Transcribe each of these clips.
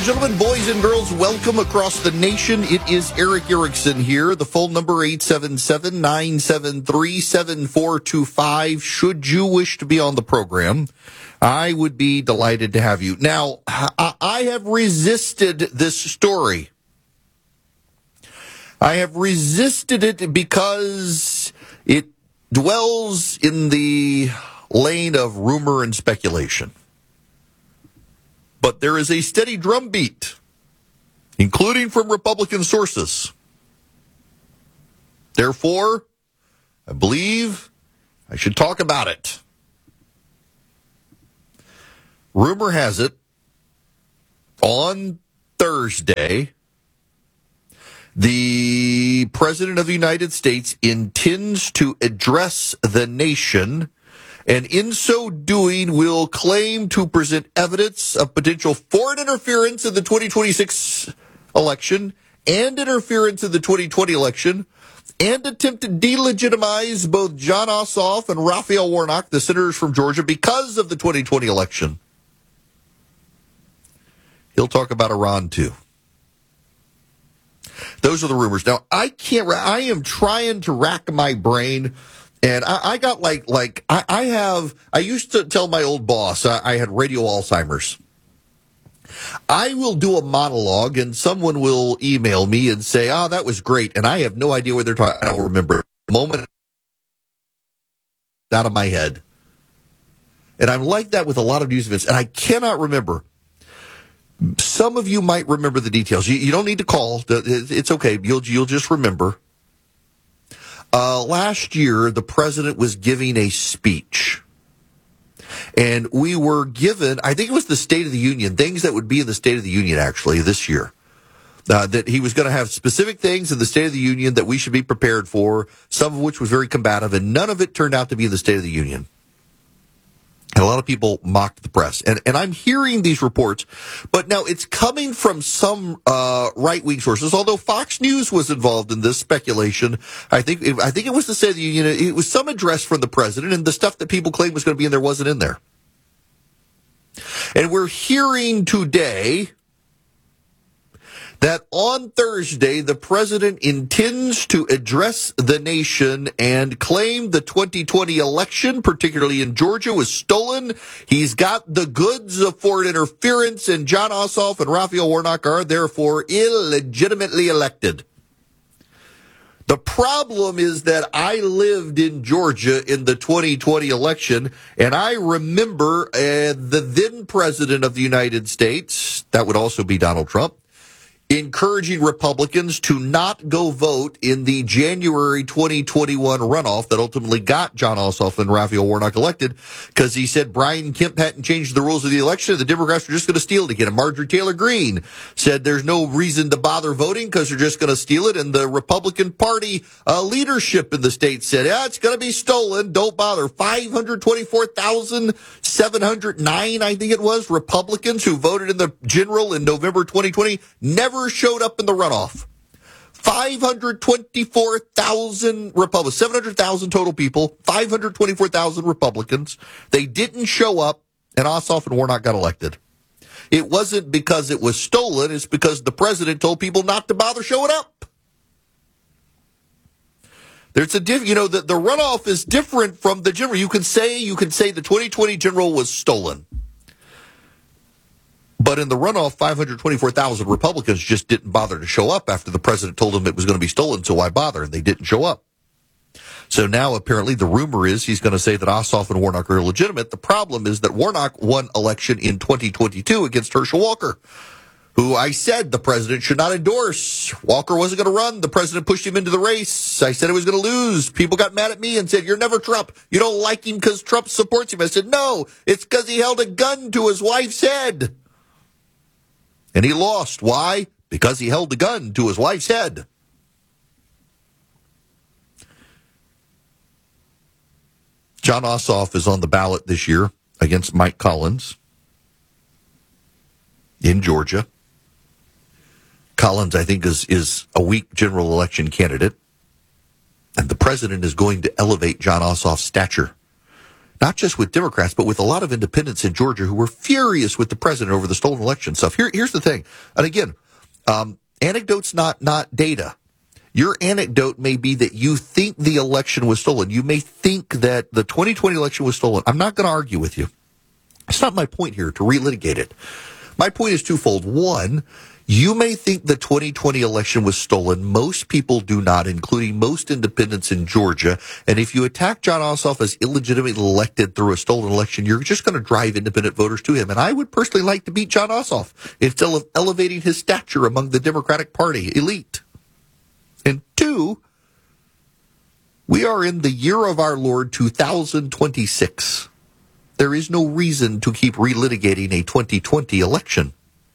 and gentlemen, boys and girls, welcome across the nation. It is Erick Erickson here. The phone number 877-973-7425. Should you wish to be on the program, I would be delighted to have you. Now, I have resisted this story. I have resisted it because it dwells in the lane of rumor and speculation. But there is a steady drumbeat, including from Republican sources. Therefore, I believe I should talk about it. Rumor has it, on Thursday, the President of the United States intends to address the nation, and in so doing will claim to present evidence of potential foreign interference in the 2026 election and interference in the 2020 election, and attempt to delegitimize both Jon Ossoff and Raphael Warnock, the senators from Georgia, because of the 2020 election. He'll talk about Iran, too. Those are the rumors. Now, I am trying to rack my brain. And I got I used to tell my old boss, I had radio Alzheimer's. I will do a monologue and someone will email me and say, that was great. And I have no idea what they're talking about. I don't remember the moment out of my head. And I'm like that with a lot of news events. And I cannot remember. Some of you might remember the details. You don't need to call. It's okay. You'll just remember. Last year, the president was giving a speech, and we were given, I think it was the State of the Union, things that would be in the State of the Union, actually, this year. That he was going to have specific things in the State of the Union that we should be prepared for, some of which was very combative, and none of it turned out to be in the State of the Union. And a lot of people mocked the press. And I'm hearing these reports, but now it's coming from some right-wing sources, although Fox News was involved in this speculation. I think it was the State of the Union. It was some address from the president, and the stuff that people claimed was going to be in there wasn't in there. And we're hearing today that on Thursday, the president intends to address the nation and claim the 2020 election, particularly in Georgia, was stolen. He's got the goods of foreign interference, and Jon Ossoff and Raphael Warnock are therefore illegitimately elected. The problem is that I lived in Georgia in the 2020 election, and I remember the then president of the United States, that would also be Donald Trump, encouraging Republicans to not go vote in the January 2021 runoff that ultimately got Jon Ossoff and Raphael Warnock elected, because he said Brian Kemp hadn't changed the rules of the election. The Democrats were just going to steal it again. And Marjorie Taylor Greene said there's no reason to bother voting because they're just going to steal it. And the Republican Party leadership in the state said, it's going to be stolen. Don't bother. 524,709, I think it was, Republicans who voted in the general in November 2020 never showed up in the runoff. 524,000 Republicans, 700,000 total people, 524,000 Republicans. They didn't show up, and Ossoff and Warnock got elected. It wasn't because it was stolen. It's because the president told people not to bother showing up. There's the runoff is different from the general. You can say the 2020 general was stolen. But in the runoff, 524,000 Republicans just didn't bother to show up after the president told them it was going to be stolen, so why bother? And they didn't show up. So now apparently the rumor is he's going to say that Ossoff and Warnock are illegitimate. The problem is that Warnock won election in 2022 against Herschel Walker, who I said the president should not endorse. Walker wasn't going to run. The president pushed him into the race. I said he was going to lose. People got mad at me and said, you're never Trump. You don't like him because Trump supports him. I said, no, it's because he held a gun to his wife's head. And he lost. Why? Because he held the gun to his wife's head. Jon Ossoff is on the ballot this year against Mike Collins in Georgia. Collins, I think, is a weak general election candidate. And the president is going to elevate Jon Ossoff's stature not just with Democrats, but with a lot of independents in Georgia who were furious with the president over the stolen election stuff. Here's the thing. And again, anecdote's not data. Your anecdote may be that you think the election was stolen. You may think that the 2020 election was stolen. I'm not going to argue with you. It's not my point here to relitigate it. My point is twofold. One, you may think the 2020 election was stolen. Most people do not, including most independents in Georgia. And if you attack Jon Ossoff as illegitimately elected through a stolen election, you're just going to drive independent voters to him. And I would personally like to beat Jon Ossoff instead of elevating his stature among the Democratic Party elite. And two, we are in the year of our Lord 2026. There is no reason to keep relitigating a 2020 election.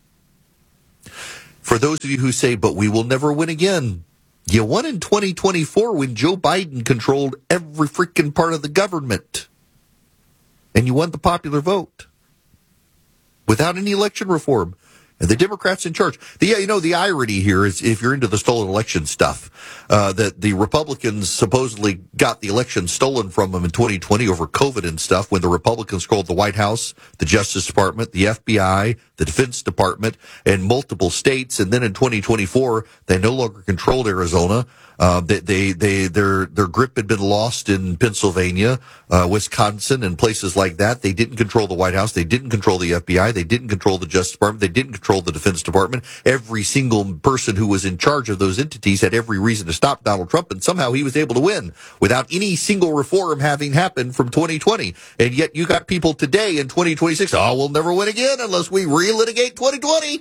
For those of you who say, but we will never win again, you won in 2024 when Joe Biden controlled every freaking part of the government. And you won the popular vote without any election reform. And the Democrats in charge. The irony here is, if you're into the stolen election stuff, that the Republicans supposedly got the election stolen from them in 2020 over COVID and stuff, when the Republicans controlled the White House, the Justice Department, the FBI, the Defense Department, and multiple states. And then in 2024, they no longer controlled Arizona. Their grip had been lost in Pennsylvania, Wisconsin, and places like that. They didn't control the White House. They didn't control the FBI. They didn't control the Justice Department. They didn't control the Defense Department. Every single person who was in charge of those entities had every reason to stop Donald Trump, and somehow he was able to win without any single reform having happened from 2020. And yet you got people today in 2026, we'll never win again unless we relitigate 2020.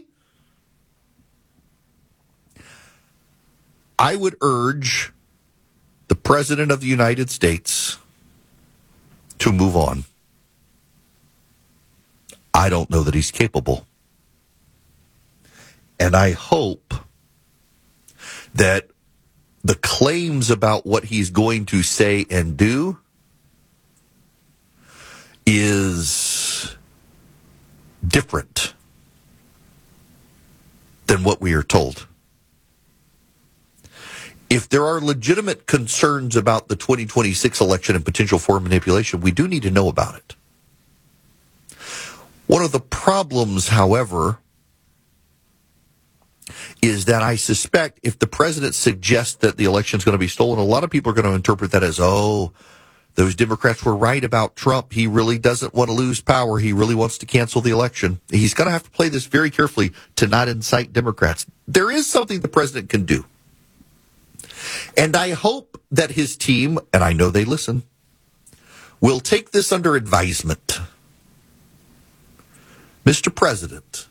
I would urge the President of the United States to move on. I don't know that he's capable. And I hope that the claims about what he's going to say and do is different than what we are told. If there are legitimate concerns about the 2026 election and potential for manipulation, we do need to know about it. One of the problems, however, is that I suspect if the president suggests that the election is going to be stolen, a lot of people are going to interpret that as, those Democrats were right about Trump. He really doesn't want to lose power. He really wants to cancel the election. He's going to have to play this very carefully to not incite Democrats. There is something the president can do. And I hope that his team, and I know they listen, will take this under advisement. Mr. President,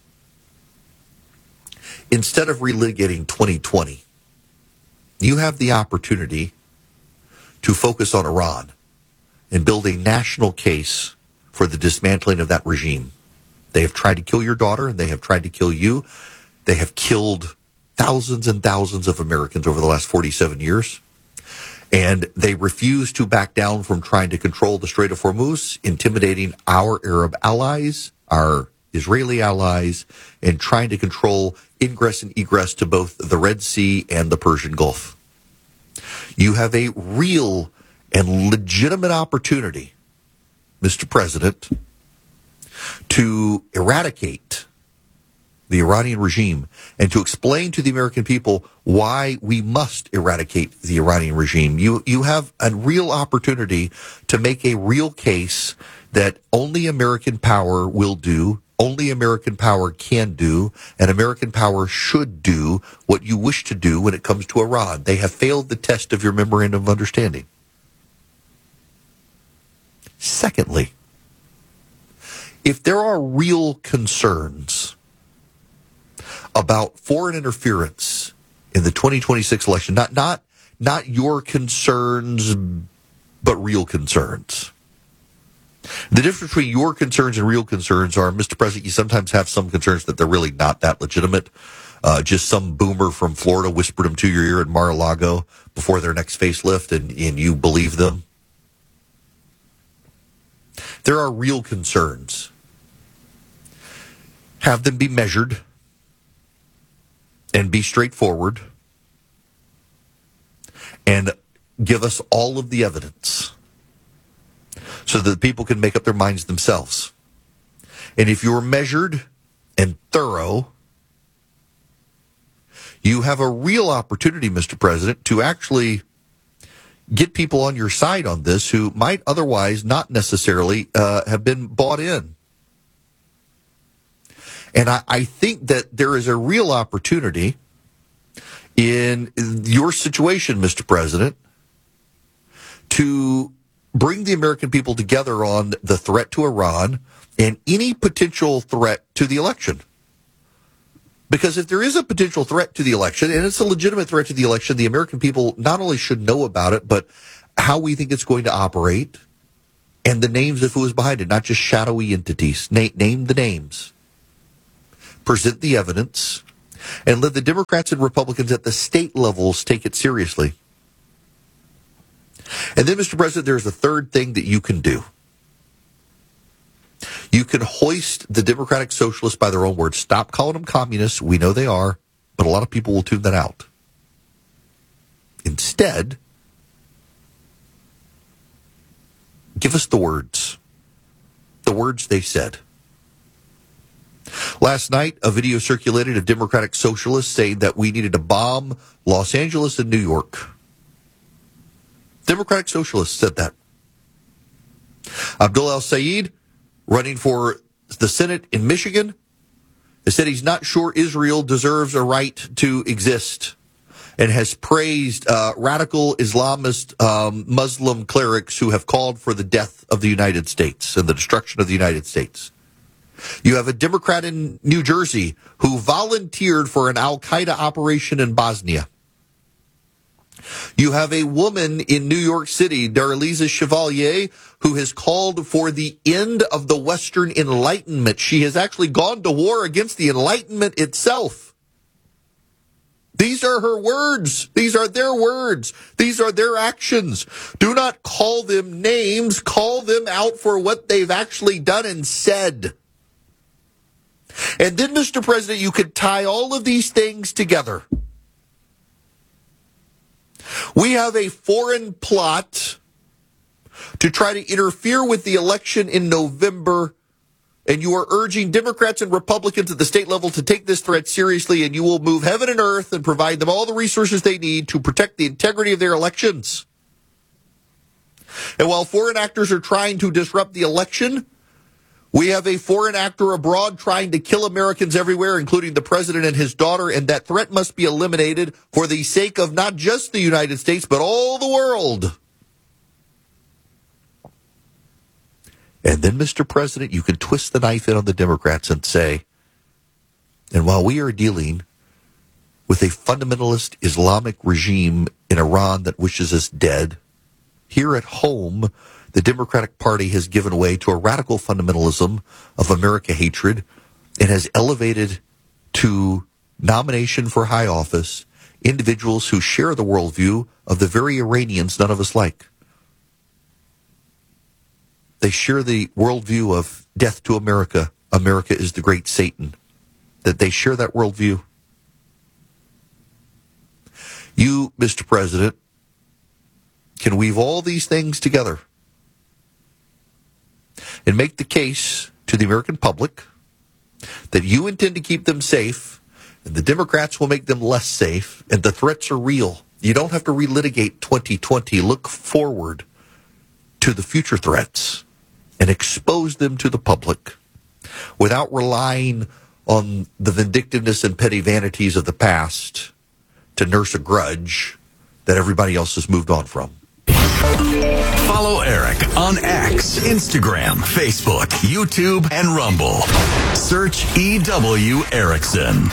instead of relitigating 2020, you have the opportunity to focus on Iran and build a national case for the dismantling of that regime. They have tried to kill your daughter, and they have tried to kill you. They have killed thousands and thousands of Americans over the last 47 years. And they refuse to back down from trying to control the Strait of Hormuz, intimidating our Arab allies, our Israeli allies, and trying to control ingress and egress to both the Red Sea and the Persian Gulf. You have a real and legitimate opportunity, Mr. President, to eradicate the Iranian regime and to explain to the American people why we must eradicate the Iranian regime. You have a real opportunity to make a real case that only American power will do, only American power can do, and American power should do what you wish to do when it comes to Iran. They have failed the test of your memorandum of understanding. Secondly, if there are real concerns about foreign interference in the 2026 election, not your concerns, but real concerns. The difference between your concerns and real concerns are, Mr. President, you sometimes have some concerns that they're really not that legitimate. Just some boomer from Florida whispered them to your ear in Mar-a-Lago before their next facelift, and you believe them. There are real concerns. Have them be measured and be straightforward and give us all of the evidence so that people can make up their minds themselves. And if you're measured and thorough, you have a real opportunity, Mr. President, to actually get people on your side on this who might otherwise not necessarily have been bought in. And I think that there is a real opportunity in your situation, Mr. President, to bring the American people together on the threat to Iran and any potential threat to the election. Because if there is a potential threat to the election, and it's a legitimate threat to the election, the American people not only should know about it, but how we think it's going to operate and the names of who is behind it, not just shadowy entities. Name the names. Present the evidence, and let the Democrats and Republicans at the state levels take it seriously. And then, Mr. President, there's a third thing that you can do. You can hoist the Democratic Socialists by their own words. Stop calling them communists. We know they are, but a lot of people will tune that out. Instead, give us the words they said. Last night, a video circulated of Democratic Socialists saying that we needed to bomb Los Angeles and New York. Democratic Socialists said that. Abdul El-Sayed, running for the Senate in Michigan, has said he's not sure Israel deserves a right to exist and has praised radical Islamist Muslim clerics who have called for the death of the United States and the destruction of the United States. You have a Democrat in New Jersey who volunteered for an al-Qaeda operation in Bosnia. You have a woman in New York City, Darlisa Chevalier, who has called for the end of the Western Enlightenment. She has actually gone to war against the Enlightenment itself. These are her words. These are their words. These are their actions. Do not call them names. Call them out for what they've actually done and said. And then, Mr. President, you could tie all of these things together. We have a foreign plot to try to interfere with the election in November, and you are urging Democrats and Republicans at the state level to take this threat seriously, and you will move heaven and earth and provide them all the resources they need to protect the integrity of their elections. And while foreign actors are trying to disrupt the election, we have a foreign actor abroad trying to kill Americans everywhere, including the president and his daughter, and that threat must be eliminated for the sake of not just the United States, but all the world. And then, Mr. President, you can twist the knife in on the Democrats and say, and while we are dealing with a fundamentalist Islamic regime in Iran that wishes us dead, here at home, the Democratic Party has given way to a radical fundamentalism of America hatred and has elevated to nomination for high office individuals who share the worldview of the very Iranians none of us like. They share the worldview of death to America. America is the great Satan. That they share that worldview. You, Mr. President, can weave all these things together and make the case to the American public that you intend to keep them safe, and the Democrats will make them less safe, and the threats are real. You don't have to relitigate 2020. Look forward to the future threats and expose them to the public without relying on the vindictiveness and petty vanities of the past to nurse a grudge that everybody else has moved on from. Follow Eric on X, Instagram, Facebook, YouTube, and Rumble. Search EW Erickson.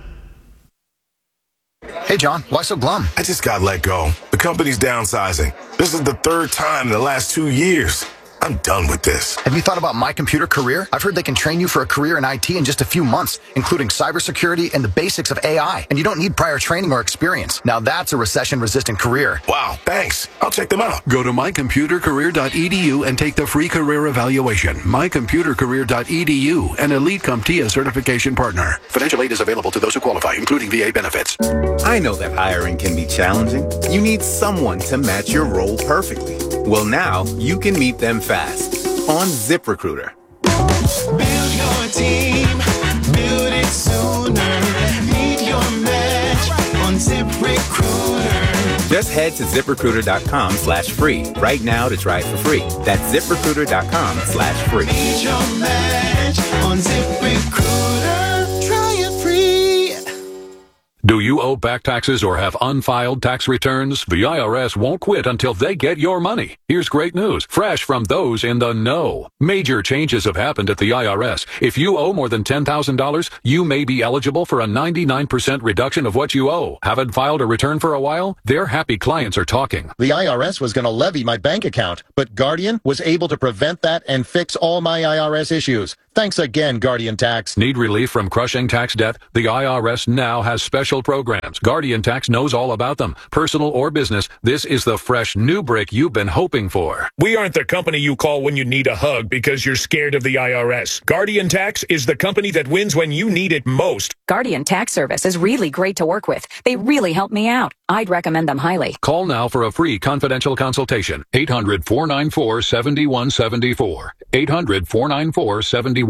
Hey, John, why so glum? I just got let go. The company's downsizing. This is the third time in the last 2 years. I'm done with this. Have you thought about My Computer Career? I've heard they can train you for a career in IT in just a few months, including cybersecurity and the basics of AI. And you don't need prior training or experience. Now that's a recession-resistant career. Wow, thanks. I'll check them out. Go to mycomputercareer.edu and take the free career evaluation. Mycomputercareer.edu, an Elite CompTIA certification partner. Financial aid is available to those who qualify, including VA benefits. I know that hiring can be challenging. You need someone to match your role perfectly. Well, now you can meet them fast on ZipRecruiter. Build your team, build it sooner. Meet your match on ZipRecruiter. Just head to ZipRecruiter.com/free right now to try it for free. That's ZipRecruiter.com/free. Meet your match on ZipRecruiter. Try it free. Do you owe back taxes or have unfiled tax returns? The IRS won't quit until they get your money. Here's great news, fresh from those in the know. Major changes have happened at the IRS. If you owe more than $10,000, you may be eligible for a 99% reduction of what you owe. Haven't filed a return for a while? Their happy clients are talking. The IRS was going to levy my bank account, but Guardian was able to prevent that and fix all my IRS issues. Thanks again, Guardian Tax. Need relief from crushing tax debt? The IRS now has special programs. Guardian Tax knows all about them. Personal or business, this is the fresh new break you've been hoping for. We aren't the company you call when you need a hug because you're scared of the IRS. Guardian Tax is the company that wins when you need it most. Guardian Tax Service is really great to work with. They really help me out. I'd recommend them highly. Call now for a free confidential consultation. 800-494-7174. 800-494-7174.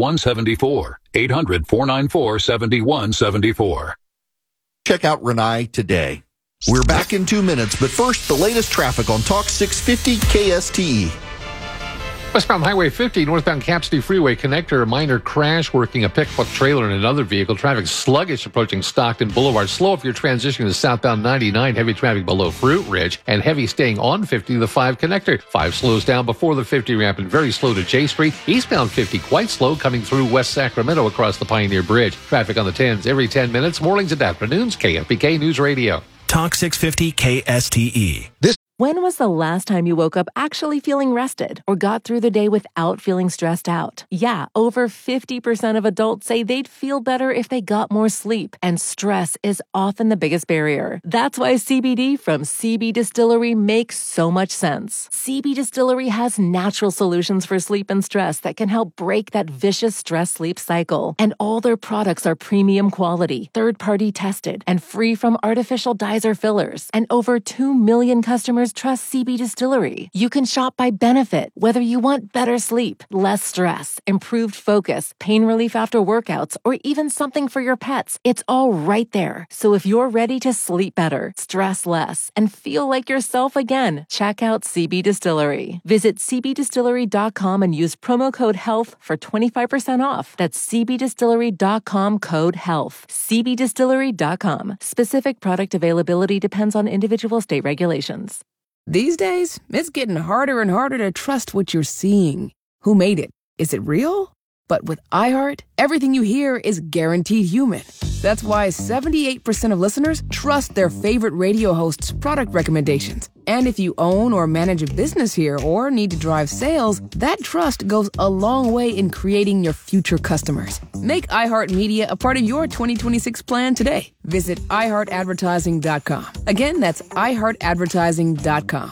800-494-7174. Check out Renai today. We're back in 2 minutes, but first, the latest traffic on Talk 650 KSTE. Westbound Highway 50, northbound Cap City Freeway connector, a minor crash working a pickup trailer and another vehicle. Traffic sluggish approaching Stockton Boulevard. Slow if you're transitioning to southbound 99. Heavy traffic below Fruit Ridge and heavy staying on 50 to the 5 connector. 5 slows down before the 50 ramp and very slow to J Street. Eastbound 50 quite slow coming through West Sacramento across the Pioneer Bridge. Traffic on the 10s every 10 minutes. Mornings and afternoons. KFBK News Radio. Talk 650 KSTE. When was the last time you woke up actually feeling rested or got through the day without feeling stressed out? Yeah, over 50% of adults say they'd feel better if they got more sleep, and stress is often the biggest barrier. That's why CBD from CB Distillery makes so much sense. CB Distillery has natural solutions for sleep and stress that can help break that vicious stress-sleep cycle. And all their products are premium quality, third-party tested, and free from artificial dyes or fillers. And over 2 million customers trust CB Distillery. You can shop by benefit, whether you want better sleep, less stress, improved focus, pain relief after workouts, or even something for your pets. It's all right there. So if you're ready to sleep better, stress less, and feel like yourself again, check out CB Distillery. Visit cbdistillery.com and use promo code HEALTH for 25% off. That's cbdistillery.com code HEALTH. cbdistillery.com. Specific product availability depends on individual state regulations. These days, it's getting harder and harder to trust what you're seeing. Who made it? Is it real? But with iHeart, everything you hear is guaranteed human. That's why 78% of listeners trust their favorite radio hosts' product recommendations. And if you own or manage a business here or need to drive sales, that trust goes a long way in creating your future customers. Make iHeartMedia a part of your 2026 plan today. Visit iHeartAdvertising.com. Again, that's iHeartAdvertising.com.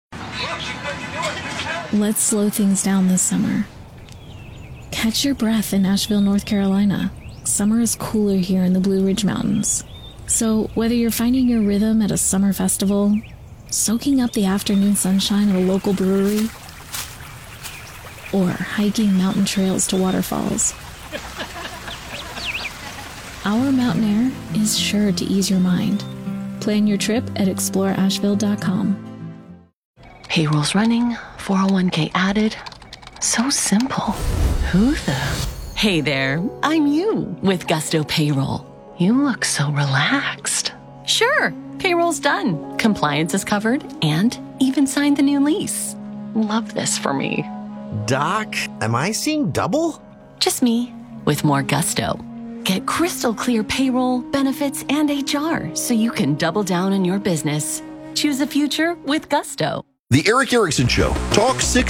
Let's slow things down this summer. Catch your breath in Asheville, North Carolina. Summer is cooler here in the Blue Ridge Mountains. So whether you're finding your rhythm at a summer festival, soaking up the afternoon sunshine at a local brewery, or hiking mountain trails to waterfalls, our mountain air is sure to ease your mind. Plan your trip at exploreasheville.com. Payroll's running, 401k added. So simple. Who the? Hey there, I'm you with Gusto Payroll. You look so relaxed. Sure, payroll's done. Compliance is covered and even signed the new lease. Love this for me. Doc, am I seeing double? Just me with more Gusto. Get crystal clear payroll, benefits, and HR so you can double down on your business. Choose a future with Gusto. The Eric Erickson Show. Talk 6